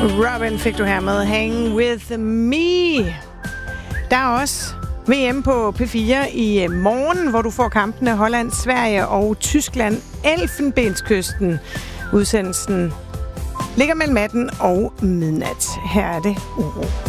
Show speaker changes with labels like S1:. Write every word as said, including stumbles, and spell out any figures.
S1: Robin fik du her med Hang With Me. Der er også V M på P fire i morgen, hvor du får kampene Holland, Sverige og Tyskland, Elfenbenskysten. Udsendelsen ligger mellem atten og midnat. Her er det Uro.